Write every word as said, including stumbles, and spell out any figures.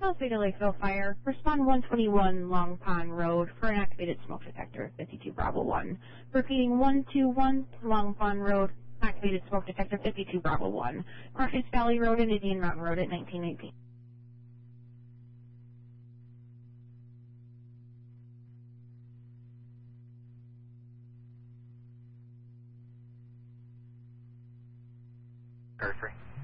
Theta Lakeville Fire, respond one twenty-one Long Pond Road for an activated smoke detector, fifty-two Bravo one. Repeating one two one Long Pond Road, activated smoke detector, fifty-two Bravo one. Marcus Valley Road and Indian Mountain Road at nineteen eighteen. Earth three.